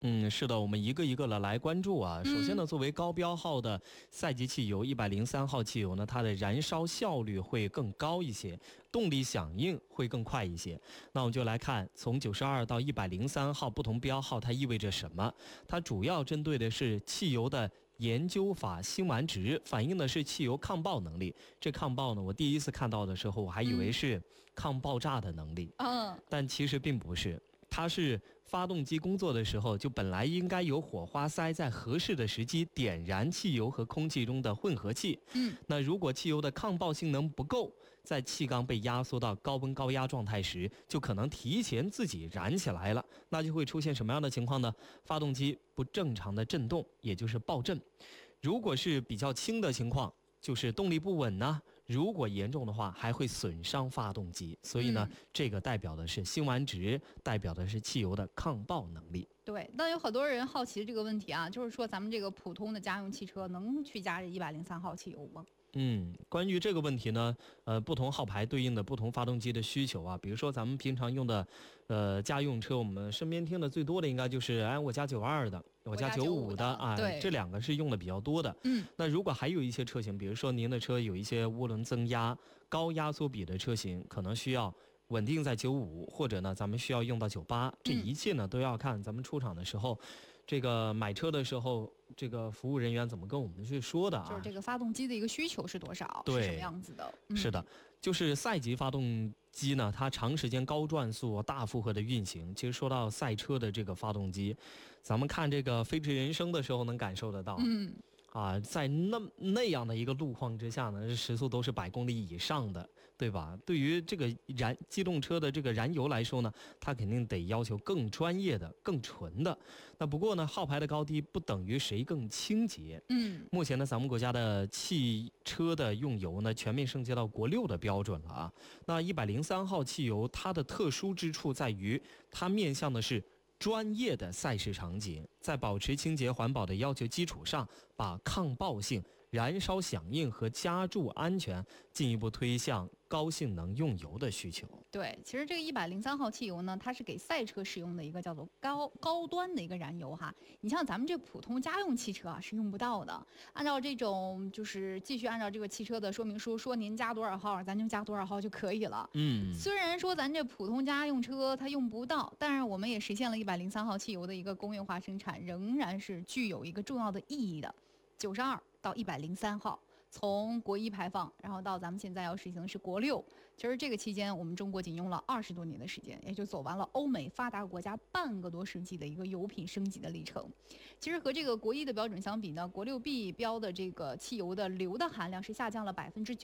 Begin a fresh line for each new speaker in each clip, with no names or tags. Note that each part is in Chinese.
是的，我们一个一个的来关注啊。首先呢，作为高标号的赛级汽油103号汽油呢，它的燃烧效率会更高一些，动力响应会更快一些。那我们就来看从92到103号不同标号它意味着什么。它主要针对的是汽油的研究法辛烷值，反映的是汽油抗爆能力。这抗爆呢，我第一次看到的时候，我还以为是抗爆炸的能力，但其实并不是。它是发动机工作的时候，就本来应该有火花塞在合适的时机点燃汽油和空气中的混合气。那如果汽油的抗爆性能不够，在气缸被压缩到高温高压状态时，就可能提前自己燃起来了。那就会出现什么样的情况呢？发动机不正常的震动，也就是爆震。如果是比较轻的情况，就是动力不稳呢，如果严重的话还会损伤发动机。所以呢，这个代表的是辛烷值，代表的是汽油的抗爆能力。
对，那有很多人好奇这个问题啊，就是说咱们这个普通的家用汽车能去加这103号汽油吗？
关于这个问题呢，不同号牌对应的不同发动机的需求啊，比如说咱们平常用的，家用车，我们身边听的最多的应该就是我家92的，我家95的啊，这两个是用的比较多的。那如果还有一些车型，比如说您的车有一些涡轮增压、高压缩比的车型，可能需要稳定在95，或者呢咱们需要用到98，这一切呢都要看咱们出厂的时候，这个买车的时候，这个服务人员怎么跟我们去说的啊？
就是这个发动机的一个需求是多少，
对，
是什么样子的？
是的，就是赛级发动机呢，它长时间高转速、大负荷的运行。其实说到赛车的这个发动机，咱们看这个《飞驰人生》的时候能感受得到。在那样的一个路况之下呢，时速都是100公里以上的，对吧？对于这个机动车的这个燃油来说呢，它肯定得要求更专业的、更纯的。那不过呢，号牌的高低不等于谁更清洁。目前呢，咱们国家的汽车的用油呢，全面升级到国6的标准了啊。那103号汽油，它的特殊之处在于，它面向的是专业的赛事场景，在保持清洁环保的要求基础上，把抗爆性、燃烧响应和加注安全进一步推向高性能用油的需求。
对，其实这个103号汽油呢，它是给赛车使用的一个叫做高端的一个燃油哈。你像咱们这普通家用汽车啊是用不到的。按照这种就是继续按照这个汽车的说明书说您加多少号，咱就加多少号就可以了。虽然说咱这普通家用车它用不到，但是我们也实现了103号汽油的一个工业化生产，仍然是具有一个重要的意义的。92到103号。从国1排放，然后到咱们现在要实行的是国6，其实这个期间我们中国仅用了20多年的时间，也就走完了欧美发达国家半个多世纪的一个油品升级的历程。其实和这个国1的标准相比呢，国6B 标的这个汽油的硫的含量是下降了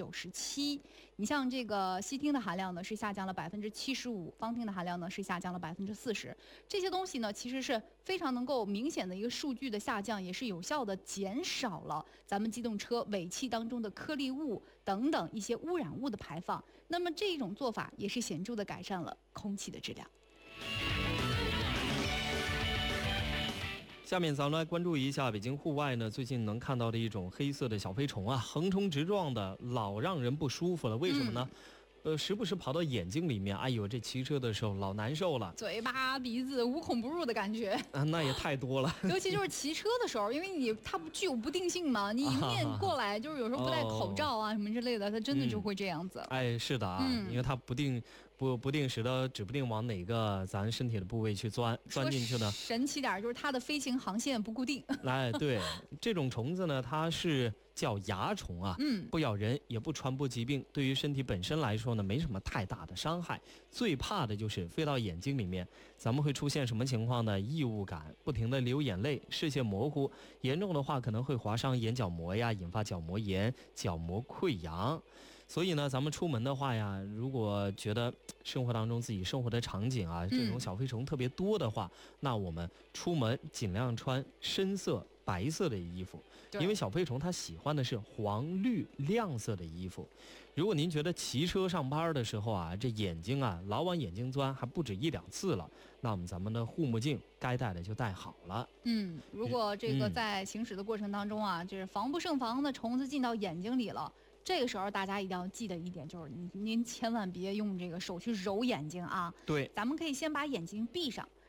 97%，你像这个烯烃的含量呢是下降了75%，芳烃的含量呢是下降了40%。这些东西呢其实是非常能够明显的一个数据的下降，也是有效的减少了咱们机动车尾气当中的颗粒物等等一些污染物的排放。那么这种做法也是显著的改善了空气的质量。
下面咱们来关注一下北京户外呢最近能看到的一种黑色的小飞虫啊，横冲直撞的，老让人不舒服了。为什么呢？时不时跑到眼睛里面，哎呦，这骑车的时候老难受了，
嘴巴鼻子无孔不入的感觉
啊，那也太多了。
尤其就是骑车的时候，因为它不具有不定性嘛，你迎面过来，就是有时候不戴口罩啊什么之类的，它真的就会这样子。
是的啊，因为它不定时的，指不定往哪个咱身体的部位去钻进去呢。
神奇点就是它的飞行航线不固定。
对，这种虫子呢，它是叫蚜虫啊，不咬人，也不传播疾病，对于身体本身来说呢，没什么太大的伤害。最怕的就是飞到眼睛里面，咱们会出现什么情况呢？异物感，不停的流眼泪，视线模糊，严重的话可能会划伤眼角膜呀，引发角膜炎、角膜溃疡。所以呢，咱们出门的话呀，如果觉得生活当中自己生活的场景啊，这种小飞虫特别多的话，那我们出门尽量穿深色、白色的衣服，因为小飞虫它喜欢的是黄绿亮色的衣服。如果您觉得骑车上班的时候啊，这眼睛啊老往眼睛钻，还不止1-2次了，那我们咱们的护目镜该戴的就戴好了。
如果这个在行驶的过程当中啊，就是防不胜防的虫子进到眼睛里了，这个时候大家一定要记得一点，就是您千万别用这个手去揉眼睛啊。
对，
咱们可以先把眼睛闭上，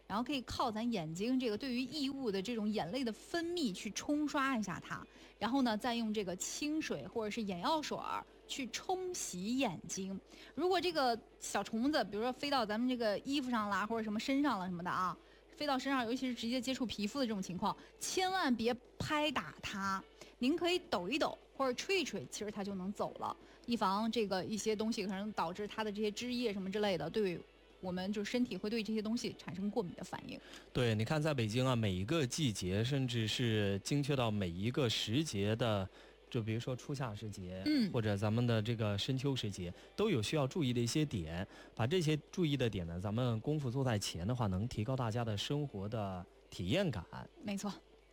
然后可以靠咱眼睛这个对于异物的这种眼泪的分泌去冲刷一下它，然后呢再用这个清水或者是眼药水去冲洗眼睛。如果这个小虫子比如说飞到咱们这个衣服上啦，或者什么身上了什么的啊，飞到身上，尤其是直接接触皮肤的这种情况，千万别拍打它，您可以抖一抖或者吹一吹，其实它就能走了，以防这个一些东西可能导致它的这些汁液什么之类的，对我们就身体会对这些东西产生过敏的反应。
对，你看在北京啊，每一个季节，甚至是精确到每一个时节的，就比如说初夏时节，或者咱们的这个深秋时节，都有需要注意的一些点。把这些注意的点呢，咱们功夫做在前的话，能提高大家的生活的体验感。
没错。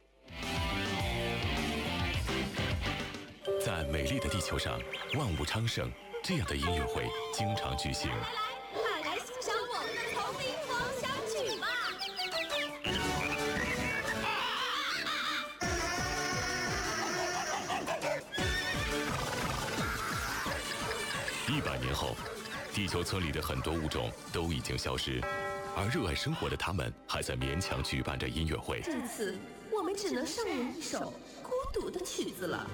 在美丽的地球上，万物昌盛，这样的音乐会经常举行。
快来欣赏我们的丛林狂想曲吧
！100年后，地球村里的很多物种都已经消失，而热爱生活的他们还在勉强举办着音乐会。
这次我们只能上演一首孤独的曲子了。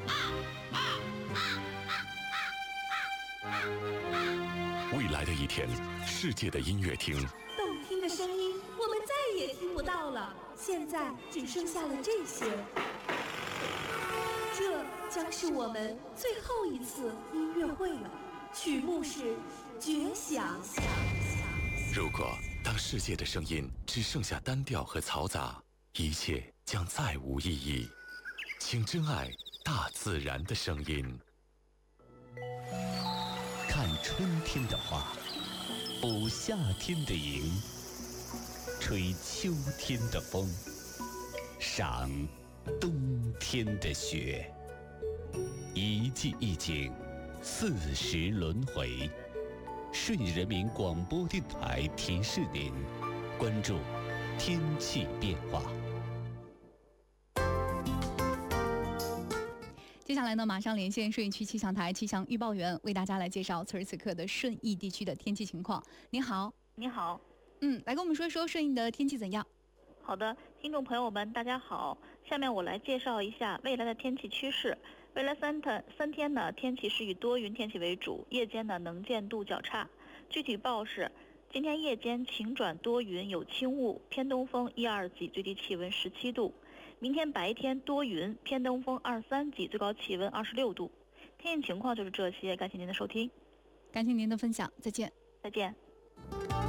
未来的一天，世界的音乐厅，
动听的声音我们再也听不到了，现在只剩下了这些。这将是我们最后一次音乐会了，曲目是《绝响》。
如果当世界的声音只剩下单调和嘈杂，一切将再无意义。请珍爱大自然的声音。
看春天的花，捕夏天的萤，吹秋天的风，赏冬天的雪。一季一景，40轮回。顺义人民广播电台提示您，关注天气变化。
接下来呢，马上连线顺义区气象台气象预报员，为大家来介绍此时此刻的顺义地区的天气情况。您好。
你好。
来跟我们说一说顺义的天气怎样？
好的，听众朋友们，大家好。下面我来介绍一下未来的天气趋势。未来三天呢，天气是以多云天气为主，夜间呢能见度较差。具体报是：今天夜间晴转多云，有轻雾，偏东风1、2级，最低气温17度。明天白天多云，偏东风2、3级，最高气温26度。天气情况就是这些，感谢您的收听。
感谢您的分享，再见。
再见。